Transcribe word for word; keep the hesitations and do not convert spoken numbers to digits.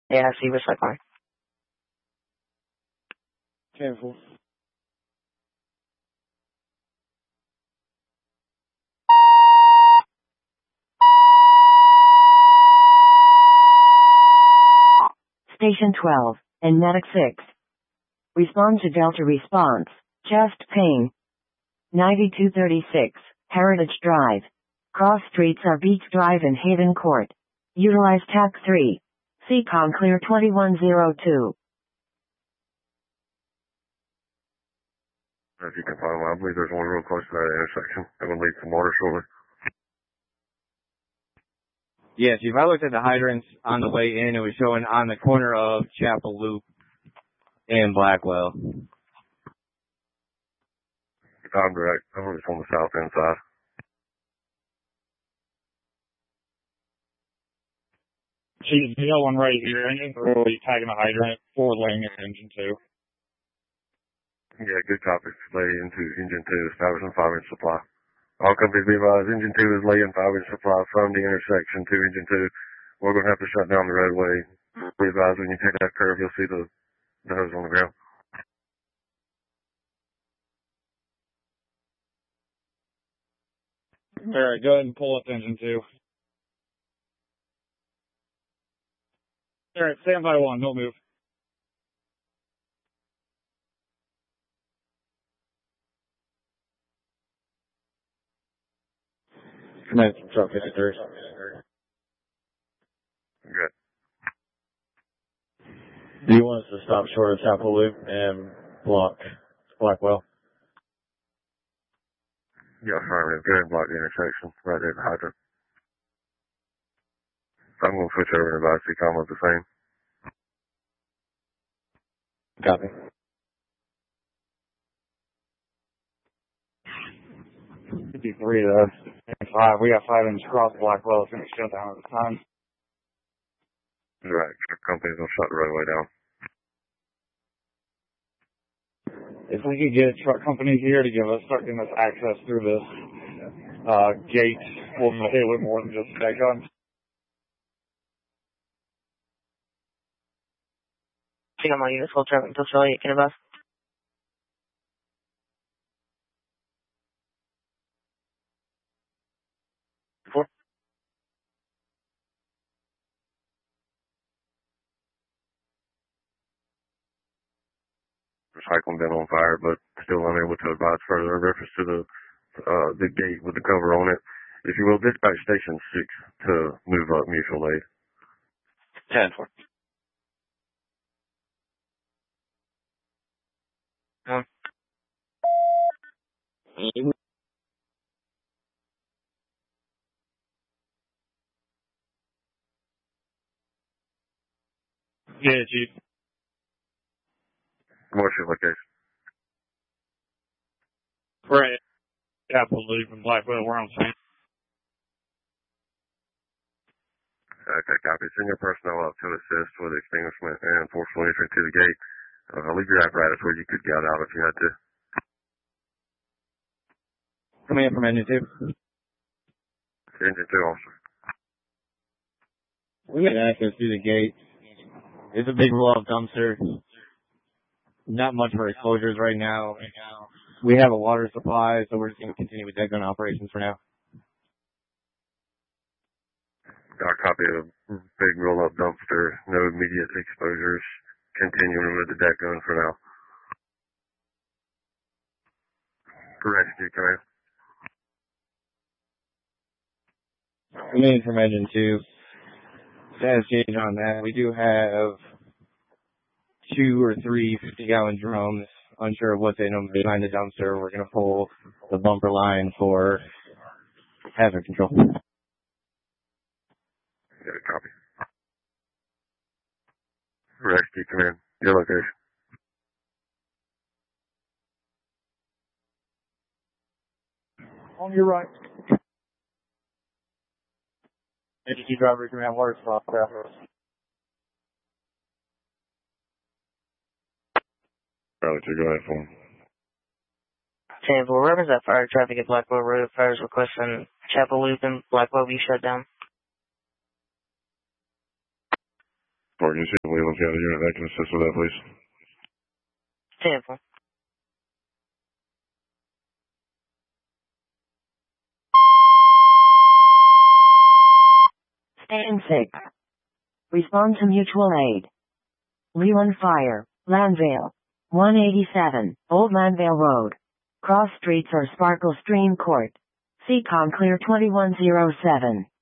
Yeah, I see recycling. Careful. Station twelve, and Medic six. Respond to Delta response. Chest pain. ninety-two thirty-six, Heritage Drive. Cross streets are Beach Drive and Haven Court. Utilize T A C three. C COM clear twenty-one oh two. If you can find one, I believe there's one real close to that intersection. It will lead some water shortly. Yeah, Chief, I looked at the hydrants on the way in. It was showing on the corner of Chapel Loop and Blackwell. I'm direct. I'm just on the south end side. Chief, you got one right here. Engine three, tagging the hydrant, forward lane in engine two. Yeah, good copy. Lay into engine two, establishing five inch supply. All companies be advised, engine two is laying five inch supply from the intersection to engine two. We're going to have to shut down the roadway. Be advised, when you take that curve, you'll see the, the hose on the ground. Alright, go ahead and pull up engine two. Alright, stand by one, don't move. Commence truck fifty-three. Good. Do you want us to stop short of Chapel Loop and block Blackwell? Yeah, affirmative. Go ahead and block the intersection right there at the hydrant. I'm going to switch over and advise C COM with the same. Copy. fifty-three, though. Five. We got five inch cross Blackwell. It's going to shut down at the time. Right. Company's going to shut the roadway down. If we could get truck companies here to give us, start giving us access through this uh, gate, we'll pay a little more than just that gun. C COM all units, hold traffic until Charlie eight, can advise. Four. Recycling been on fire, but still unable to advise further in reference to the uh, the gate with the cover on it. If you will, dispatch station six to move up mutual aid. ten four. Um. Yeah, Chief. What's your location? Right. Chapel Loop and Blackwell, we're on site. Okay, copy. Send your personnel up to assist with extinguishment and forceful entry to the gate. Uh, leave your apparatus where you could get out if you had to. Coming in from engine two. Engine two, officer. We got access through the gate. It's a big roll-off dumpster. Not much for exposures right now. We have a water supply, so we're just going to continue with dead gun operations for now. Got a copy of the big roll-up dumpster. No immediate exposures. Continuing with the deck gun for now. Rescue, command. Coming in from engine two. Status change on that. We do have two or three fifty-gallon drums. Unsure of what's in them behind the dumpster. We're going to pull the bumper line for hazard control. Got a copy. Rescue, command. Your location. On your right. Agency driver, command, water supply. Charlie, to go ahead for him. ten four, reference that fire traffic at Blackwell Road. Fire is requesting Chapel Loop and Blackwell be shut down. Parking city, Leland County unit that can assist with that, please. ten four. Station six. Respond to mutual aid. Leland Fire, Landvale. one eighty-seven, Old Landvale Road. Cross streets or Sparkle Stream Court. C COM clear twenty-one oh seven.